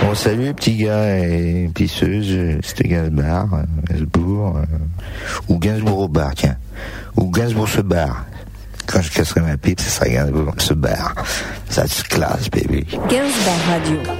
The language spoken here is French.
Bon, salut petits gars et pisseuses, c'était Gainsbourg, ou Gainsbourg au bar, tiens. Ou Gainsbourg se barre. Quand je casserai ma pipe, ce sera Gainsbourg se barre. Ça se classe, bébé. Gainsbourg Radio.